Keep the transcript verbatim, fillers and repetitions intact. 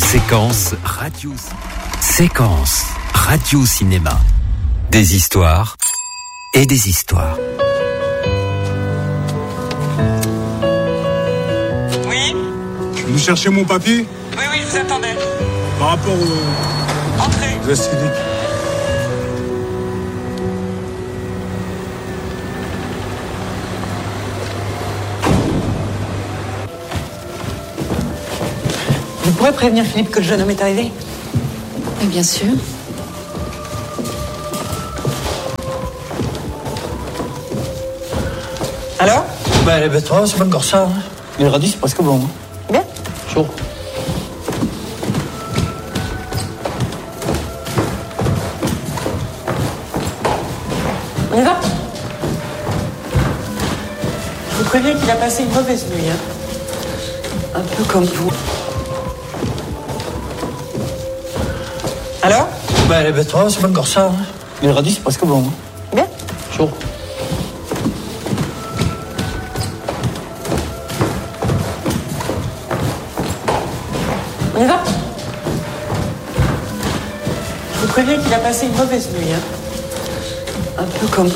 Séquence radio. Séquence radio cinéma. Des histoires et des histoires. Oui. Vous cherchez mon papier ? Oui, oui, je vous attendais. Par rapport au... Entrez. aux acidiques. Vous pourrez prévenir Philippe que le jeune homme est arrivé ? Oui, bien sûr. Alors ? Ben, les betteraves, c'est pas encore ça. Hein. Mais le radis, c'est presque bon. Hein. Bien. Chaud. On y va ? Je vous préviens qu'il a passé une mauvaise nuit. Hein. Un peu comme vous. Alors ? Ben, les betteraves, c'est pas encore ça. Hein. Mais le radis, c'est presque bon. Hein. Bien. Chaud. On y va ? Je vous préviens qu'il a passé une mauvaise nuit. Hein. Un peu comme vous.